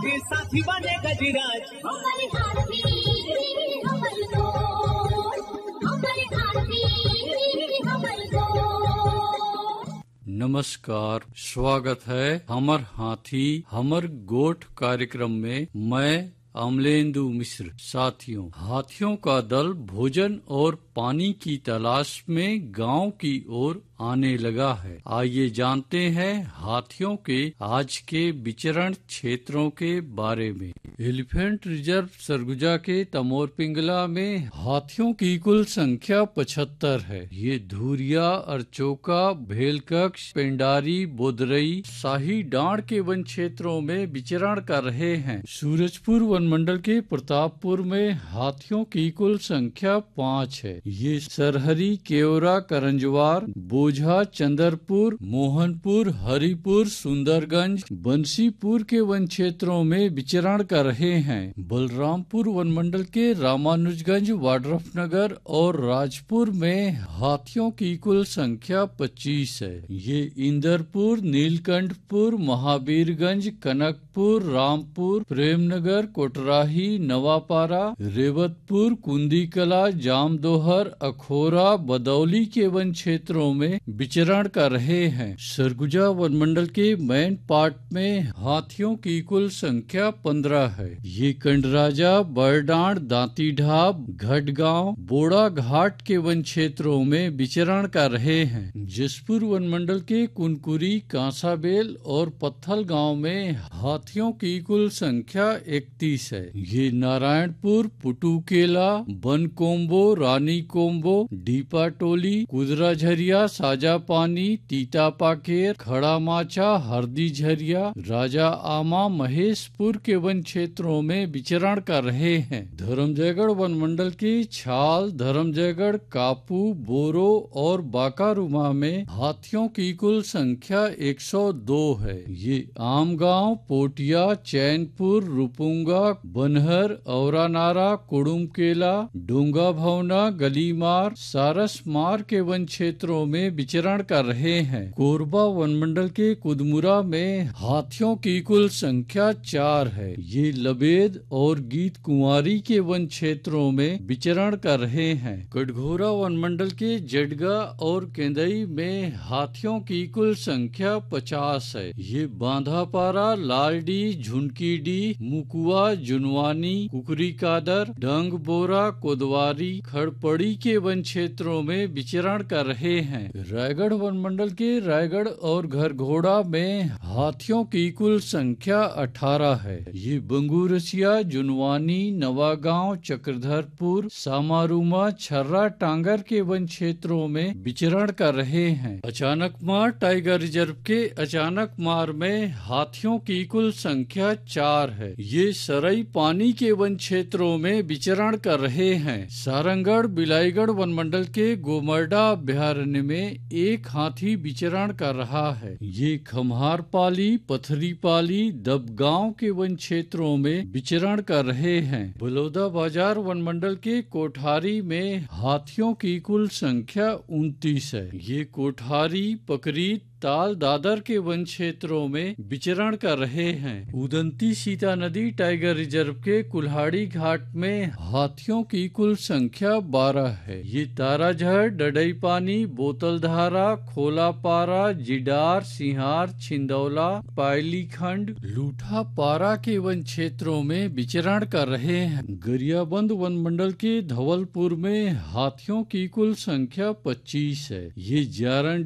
ये साथी बने गजराज। हमारे हाथी हमारे दोस्त, हमारे हाथी हमारे दोस्त। नमस्कार, स्वागत है हमर हाथी हमर गोठ कार्यक्रम में। मैं अमलेंदु मिश्र। साथियों, हाथियों का दल भोजन और पानी की तलाश में गांव की ओर आने लगा है। आइए जानते हैं हाथियों के आज के विचरण क्षेत्रों के बारे में। एलिफेंट रिजर्व सरगुजा के तमोर पिंगला में हाथियों की कुल संख्या 75 है। ये धुरिया, अरचोका, भेलकक्ष, पेंडारी, बोदरई, शाही डांड के वन क्षेत्रों में विचरण कर रहे हैं। सूरजपुर वन मंडल के प्रतापपुर में हाथियों की कुल संख्या 5 है। ये सरहरी, केवरा, करंजवार, बोझा, चंदरपुर, मोहनपुर, हरिपुर, सुंदरगंज, बंसीपुर के वन क्षेत्रों में विचरण कर रहे हैं। बलरामपुर वन मंडल के रामानुजगंज, वाड्रफनगर और राजपुर में हाथियों की कुल संख्या 25 है। ये इंदरपुर, नीलकंठपुर, महावीरगंज, कनकपुर, रामपुर, प्रेमनगर, कोटराही, नवापारा, रेवतपुर, कुंदीकला, जामदोहर, अखोरा, बदौली के वन क्षेत्रों में विचरण कर रहे हैं। सरगुजा वन मंडल के मैन पार्ट में हाथियों की कुल संख्या 15 है। ये कंडराजा, बरडांड, दांती ढाब, घटगांव, बोड़ा घाट के वन क्षेत्रों में विचरण कर रहे हैं। जसपुर वन मंडल के कुनकुरी, कांसाबेल और पत्थल गांव में हाथियों की कुल संख्या 31 है। ये नारायणपुर, पुटुकेला, बनकोम्बो, रानी कोम्बो, डीपा टोली, कुदरा झरिया, साजा पानी, तीता पाकेर, खड़ा माचा, हरदी झरिया, राजा आमा, महेशपुर के वन क्षेत्रों में विचरण कर रहे हैं। धर्मजयगढ़ वन मंडल की छाल, धर्मजयगढ़, कापू, बोरो और बाकारुमा में हाथियों की कुल संख्या 102 है। ये आमगांव, पोटिया, चैनपुर, रुपुंगा, बनहर, औरानारा, कुड़ुमकेला, डोंगा भवना, गलीमार, सारसमार के वन क्षेत्रों में विचरण कर रहे हैं। कोरबा वन मंडल के कुदमुरा में हाथियों की कुल संख्या 4 है। ये लबेद और गीत कुंवारी के वन क्षेत्रों में विचरण कर रहे हैं। कटघोरा वन मंडल के जडगा और केंदई में हाथियों की कुल संख्या 50 है। ये बांधापारा, लालडी, झुनकीडी, मुकुआ, जुनवानी, कुकरी कादर, डंग बोरा, कोदवारी, खड़पड़ी के वन क्षेत्रों में विचरण कर रहे हैं। रायगढ़ वन मंडल के रायगढ़ और घरघोड़ा में हाथियों की कुल संख्या 18 है। ये बंगूरसिया, जुनवानी, नवागांव, चक्रधरपुर, सामारूमा, छर्रा, टांगर के वन क्षेत्रों में विचरण कर रहे हैं। अचानकमार टाइगर रिजर्व के अचानकमार में हाथियों की कुल संख्या 4 है। ये सरई पानी के वन क्षेत्रों में विचरण कर रहे हैं। सारंगढ़ बिलाईगढ़ वन मंडल के गोमर्डा अभ्यारण्य में एक हाथी विचरण कर रहा है। ये खम्हारपाली, पथरीपाली, दबगांव के वन क्षेत्रों में विचरण कर रहे हैं। बलौदा बाजार वन मंडल के कोठारी में हाथियों की कुल संख्या 29 है। ये कोठारी, पकरीत, ताल, दादर के वन क्षेत्रों में विचरण कर रहे हैं। उदंती सीता नदी टाइगर रिजर्व के कुल्हाड़ी घाट में हाथियों की कुल संख्या 12 है। ये ताराझर, डडई पानी, बोतलधारा, खोलापारा, जिडार, सिंहार, छिंदौला, पायलीखंड, लूठापारा के वन क्षेत्रों में विचरण कर रहे हैं। गरियाबंद वन मंडल के धवलपुर में हाथियों की कुल संख्या 25 है। ये जारण